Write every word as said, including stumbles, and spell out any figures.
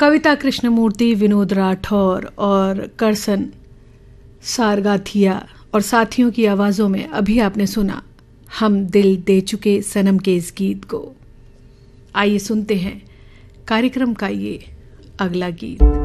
कविता कृष्णमूर्ति, विनोद राठौर और करसन सारगाथिया और साथियों की आवाज़ों में अभी आपने सुना हम दिल दे चुके सनम के इस गीत को। आइए सुनते हैं कार्यक्रम का ये अगला गीत।